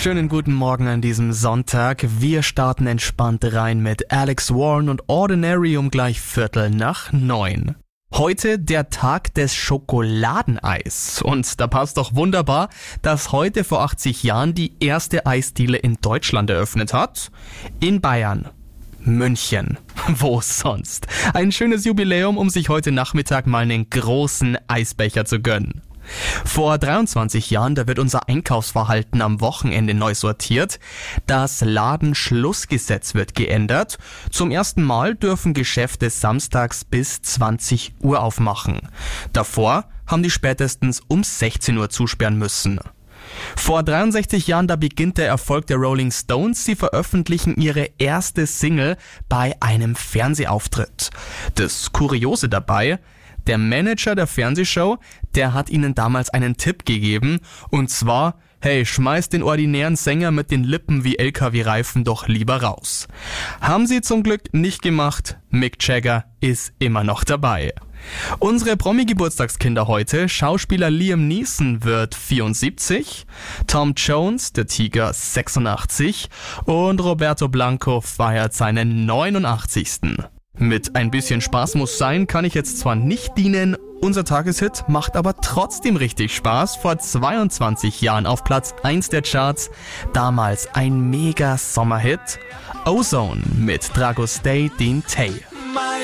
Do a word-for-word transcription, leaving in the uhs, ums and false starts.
Schönen guten Morgen an diesem Sonntag. Wir starten entspannt rein mit Alex Warren und Ordinary um gleich Viertel nach neun. Heute der Tag des Schokoladeneis. Und da passt doch wunderbar, dass heute vor achtzig Jahren die erste Eisdiele in Deutschland eröffnet hat. In Bayern. München. Wo sonst? Ein schönes Jubiläum, um sich heute Nachmittag mal einen großen Eisbecher zu gönnen. Vor dreiundzwanzig Jahren, da wird unser Einkaufsverhalten am Wochenende neu sortiert. Das Ladenschlussgesetz wird geändert. Zum ersten Mal dürfen Geschäfte samstags bis zwanzig Uhr aufmachen. Davor haben die spätestens um sechzehn Uhr zusperren müssen. Vor dreiundsechzig Jahren, da beginnt der Erfolg der Rolling Stones. Sie veröffentlichen ihre erste Single bei einem Fernsehauftritt. Das Kuriose dabei: Der Manager der Fernsehshow, der hat ihnen damals einen Tipp gegeben, und zwar: Hey, schmeiß den ordinären Sänger mit den Lippen wie L K W-Reifen doch lieber raus. Haben sie zum Glück nicht gemacht. Mick Jagger ist immer noch dabei. Unsere Promi-Geburtstagskinder heute: Schauspieler Liam Neeson wird vierundsiebzig, Tom Jones, der Tiger, sechsundachtzig und Roberto Blanco feiert seinen neunundachtzigsten Mit ein bisschen Spaß muss sein kann ich jetzt zwar nicht dienen, unser Tageshit macht aber trotzdem richtig Spaß. Vor zweiundzwanzig Jahren auf Platz eins der Charts, damals ein mega Sommerhit. Ozone mit Dragostay Din Tay.